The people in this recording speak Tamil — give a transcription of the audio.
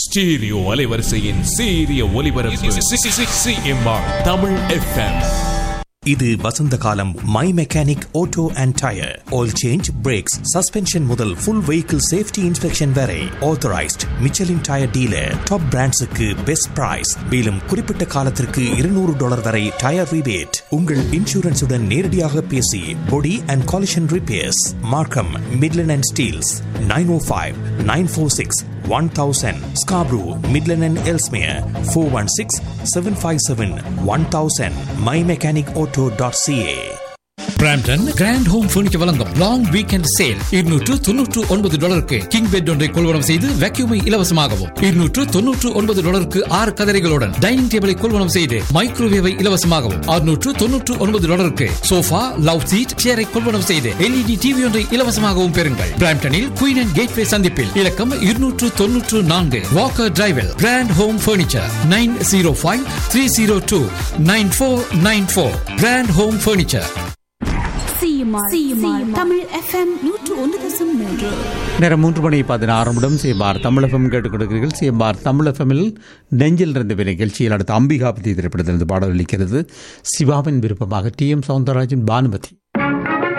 ஸ்டீரியோ அலைவரிசையின் சீரிய ஒலிபரப்பு CMR தமிழ் FM. இது வசந்த காலம். My mechanic auto and tyre oil change, breaks, suspension முதல் ஃபுல் வெஹிக்கிள் சேஃப்டி இன்ஸ்பெக்ஷன் வரை authorised Michelin tyre dealer. Top பிராண்ட்ஸுக்கு best price. மேலும் குறிப்பிட்ட காலத்திற்கு $200 வரை டயர் ரிபேட். உங்கள் இன்சூரன்ஸுடன் நேரடியாக பேசி பொடி அண்ட் காலிஷன் ரிப்பேர்ஸ் மார்க்கம், Midland and Steeles 905-946-1000. Scarborough, Midland and Ellesmere 416-757-1000. mymechanicauto.ca. Brampton grand home furniture வழங்கும் long weekend sale. $299 king bed ஒன்றை கொள்வனம் செய்து வேக்யூமை இலவசமாகவும், $299 6 கதரைகளுடன் டைனிங் டேபிளை கொள்வனம் செய்து மைக்ரோவேவை இலவசமாகவும், $699 சோஃபா, லவ் சீட், சேரை கொள்வனம் செய்து LED டிவி ஒன்றை இலவசமாகவும் பெறுங்கள். பிராம்டனில் குயின் அண்ட் கேட்வே சந்திப்பில் இலக்கம் 294 Walker டிரைவில் grand home furniture 905-302-9494. Grand home furniture. Tamil FM 101.3. நேரம் 3:16 சிஎம்ஆர் தமிழ் FM கேட்டுக் கொடுக்கிறீர்கள். சிஎம்ஆர் தமிழ் FMல் நெஞ்சில் இருந்த நிகழ்ச்சியில் அடுத்த அம்பிகாபதி திரைப்படத்திலிருந்து பாடல் அளிக்கிறது. சிவாவின் விருப்பமாக TM சௌந்தரராஜன், பானுமதி.